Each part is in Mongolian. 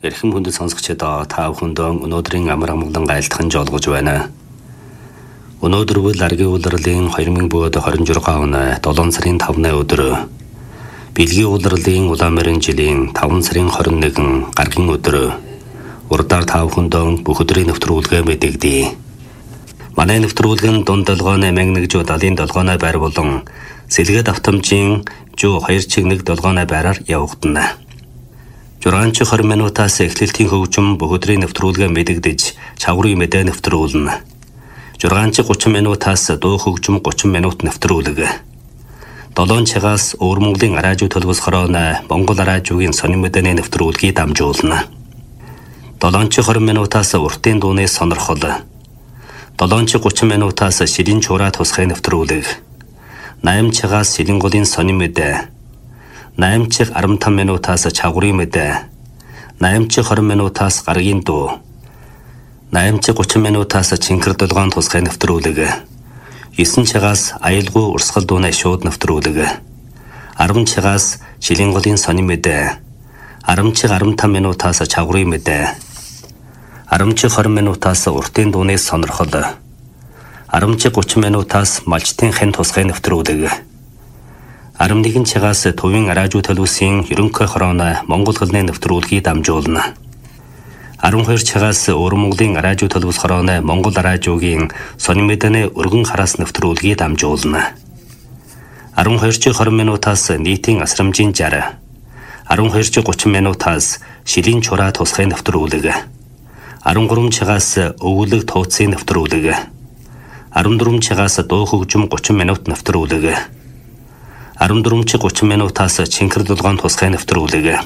Эрхэм хүндэт сонсогчдоо та бүхэндээ өнөөдрийн амар амгалан айлтхан жолгож байна. Өнөөдөр бол Аргийн улирлын 2026 оны 7 сарын 5-ны өдөр. Бэлгийн улирлын Улаанмэрийн жилийн 5 сарын 21 гаргийн өдөр. Урдаар та бүхэндээ бүх өдрийн нэвтрүүлгээ мэдэгдэе. Манай нэвтрүүлгэн дунд долгооны мянгнэгжүү 77-ны байр болон сэлгээд автомжийн жуу 2 чигнэг долгооны байраар явагдана. 6-20 минутаас эхлэлтийн хөгжим бүх өдрийн нэвтрүүлгээ мэдэгдэж чаврын мэдээ нэвтрүүлнэ. 6-30 минутаас дуу хөгжим 30 минут нэвтрүүлэг. 7 цагаас Өвөр Монголын радио төлбөс хорооны Монгол радиогийн сонин мэдээний нэвтрүүлгийг дамжуулна. 7-20 минутаас уртын дууны сонирхол. 7-30 минутаас шилэн чураа тусгай нэвтрүүлэг. 8 цагаас шилэн голын сонин мэдээ. 8:15 минутаас чаврын мэдээ. 8:20 минутаас гаргийн дуу. 8:30 минутаас чинкэр долгоон тусгай нэвтрүүлэг. 9 цагаас аялгүй урсгал дууны шууд нэвтрүүлэг. 10 цагаас шилэн голын сонин мэдээ. 10:15 минутаас чаврын мэдээ. 10:20 минутаас уртын дууны сонирхол. 10:30 минутаас малчтын хэн тусгай нэвтрүүлэг. 11 цагаас төвийн радио төлөвсийн ерөнхий хорооны Монгол хэлний нэвтрүүлгийг дамжуулна. 12 цагаас Өвөр Монголын радио төлөвс хорооны Монгол радиогийн сонин мэдээний өргөн хараас нэвтрүүлгийг дамжуулна. 12:20 минутаас нийтийн асрамжийн 60. 12:30 минутаас шилийн чураа тусгай нэвтрүүлэг. 13 цагаас өвөлөг тууцын нэвтрүүлэг. 14 цагаас дуу хөгжим 30 минут нэвтрүүлэг. 14:30 минутаас чинкэр долгоон тусгай нэвтрүүлэг.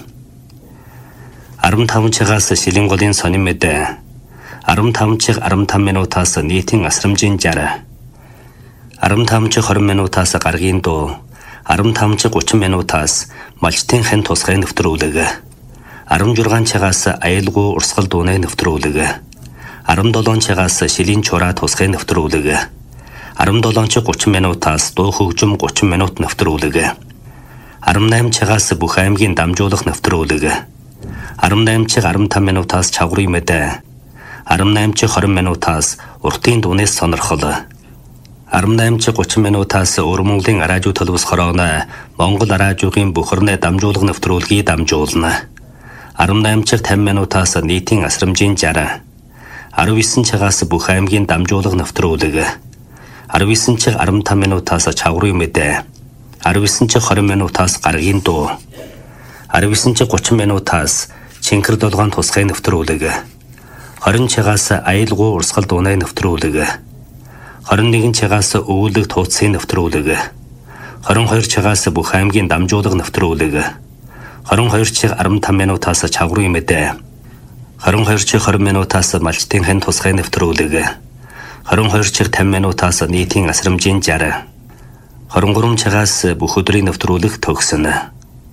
15 цагаас шилэн голын сонин мэдээ. 15:15 минутаас нийтийн асрамжийн 60. 15:20 минутаас гаргийн дуу. 15:30 минутаас малчтын хэн тусгай нэвтрүүлэг. 16 цагаас аялгүй урсгал дууны нэвтрүүлэг. 17 цагаас шилийн чураа тусгай нэвтрүүлэг. 17:30 минутаас дуу хөгжим 30 минут нэвтрүүлэг. 18 цагаас бүх аймгийн дамжуулах нэвтрүүлэг. 18:15 минутаас чаврын мэдээ. 18:20 минутаас уртын дууны сонирхол. 18:30 минутаас Өвөр Монголын радио төлөвс хорооны Монгол радиогийн бүхэрний дамжуулах нэвтрүүлгийг дамжуулна. 18:50 минутаас нийтийн асрамжийн 60. 19 цагаас бүх аймгийн дамжуулах нэвтрүүлэг. 19:15 минутаас чаврын мэдээ. 19:20 минутаас гаргийн дуу. 19:30 минутаас чинкэр долгоон тусгай нэвтрүүлэг. 20 цагаас аялгүй урсгал дууны нэвтрүүлэг. 21 цагаас өвөлөг тууцын нэвтрүүлэг. 22 цагаас бүх аймгийн дамжуулах нэвтрүүлэг. 22:15 минутаас чаврын мэдээ. 22:20 минутаас малчтын хэн тусгай нэвтрүүлэг. 22:50 минутаас нийтийн асрамжийн 60. 23 цагаас бүх өдрийн нэвтрүүлэг төгснө.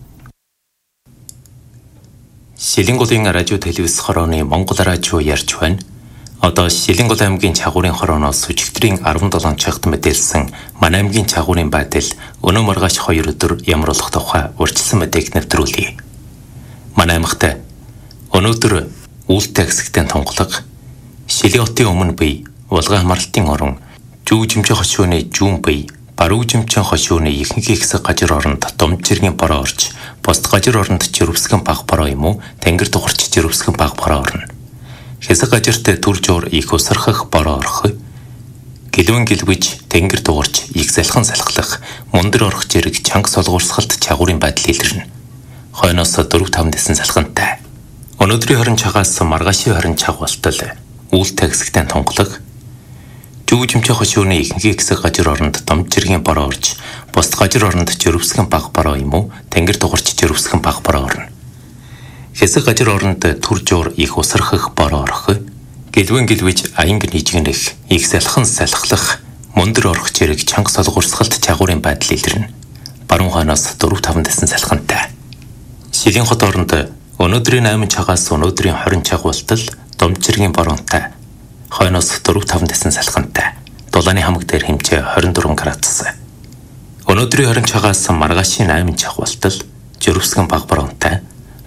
Шилэн голын радио телевиз хорооны Монгол радио ярьж байна. Одоо Шилэн гол аймгийн чагуурын хорооноос өчигдрийн 17 цагт мэдээлсэн манай аймгийн чагуурын байдал өнөө маргааш 2 өдөр ямар болох тухай урьдчилсан мэдээг нэвтрүүлье. Манай аймагт өнөөдөр үйлдэл хэсэгтэн тунгалаг, Шилийн хотын өмнө бий Улгаан хамралтын орон, Жүү жимчэн хошууны Жүүн бий, Баруун жимчэн хошууны ихэнх хэсэг гажир оронд Думд жиргийн бороо орж, бусд гажир оронд жирвсгэн баг бороо юм уу, тэнгэр дугарч жирвсгэн баг бороо орно. Хэсэг гажирт түр жуур их усрахах бороо орох, гэлвэн гэлвэж тэнгэр дугарч их салхан салхлах, мундар орох жирэг чанга солгуурсгалт чагуурын байдал илэрнэ. Хойноос 4-5 дэсэн салхантай. Өнөөдрийн хорин цагаас маргаашийн хорин цаг болтол үйлдэл хэсэгтэн тунгалаг, Жүү жимчэн хошууны ихэнх хэсэг гажир оронд Думд жиргийн бороо орж, бусд гажир оронд жирвсгэн баг бороо юм уу, тэнгэр дугарч жирвсгэн баг бороо орно. Хэсэг гажир оронд түр жуур их усрахах бороо орох, гэлвэн гэлвэж аянг нийжгэнэх, их салхан салхлах, мундар орох жирэг чанга солгуурсгалт чагуурын байдал илэрнэ. Баруун хойноос 4-5 дэсэн салхантай. Шилийн хот оронд өнөөдрийн 8 цагаас өнөөдрийн 20 цаг болтол Думд жиргийн бороонтай. Хойноос 4-5 дэсэн салхантай. Дулааны хамаг дээр хэмжээ 24 градус. Өнөөдрийн 20 цагаас маргаашийн 8 цаг болтол жирвсгэн баг бороонтай. Баруун хойноос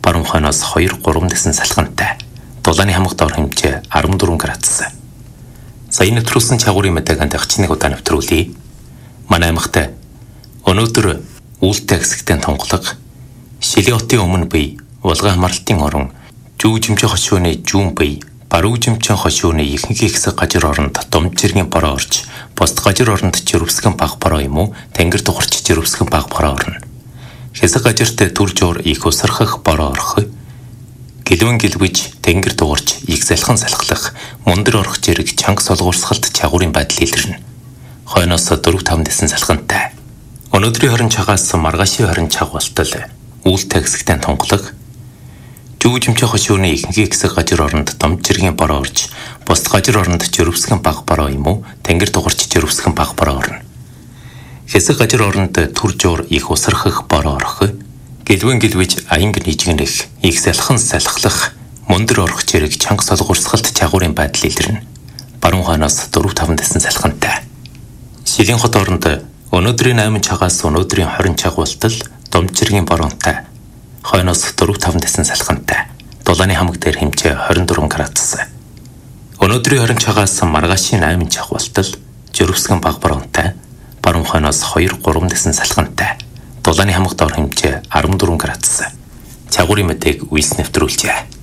хойноос 2-3 дэсэн салхинтай. Дулааны хамаг дор хэмжээ 14 градус. Сая нэвтрүүлсэн чагуурын мэдээг хандагч нэг удаа нэвтрүүлье. Манай аймагт өнөөдөр үүлтэй хэсэгтэн тунгалаг, Шилийн хотын өмнө бие, Улгаан хамралтын орон, Жүү жимчээ хошууны Жүүн бие, Баруун жимчээ хошууны ихэнх хэсэг гажир оронд Домж жиргийн бороо орж, бусд гажир оронд жирвсгэн баг бороо юм уу, тэнгэр дугарч жирвсгэн баг бороо орно. Хэсэг гажирт түр жуур их усархах бороо орох, гэлвэн гэлвэж тэнгэр дугарч их салхан салхлах, мундар орох зэрэг чанга солгуурсгалт чагуурын байдал илэрнэ. Хойноос 4-5 дэсэн салхинтай. Өнөөдрийн хорин чагаас маргаашийн хорин чаг болтол үүлтэй хэсэгтэн тунгалаг, Жүү жимчээ хошууны ихэнх хэсэг гажир оронд Домж жиргийн бороо орж, бусд гажир оронд жирвсгэн баг бороо юм уу, тэнгэр дугарч жирвсгэн баг бороо орно. Хэсэг гажир оронд түр жуур их усархах бороо орох, гэлвэн гэлвэж аянг нийжгэнэх, их салхан салхлах, мундар орох зэрэг чанга солгуурсгалт чагуурын байдал илэрнэ. Баруун хойноос 4-5 дэсэн салхинтай. Шилийн хот оронд өнөөдрийн 8 чагаас өнөөдрийн 20 чаг болтол Домж жиргийн бороонтай. Хойноос 4-5 дэсэн салхинтай. Дулааны хамаг дээр хэмжээ 24 градус. Өнөөдрийн 20 чагаас маргаашийн 8 чаг болтол жирвсгэн баг бороонтай. Баруун хойноос 2-3 дэсэн салхинтай. Дулааны хамаг дор хэмжээ 14 градус. Чагуурын мэдээг үйлс нэвтрүүлжээ.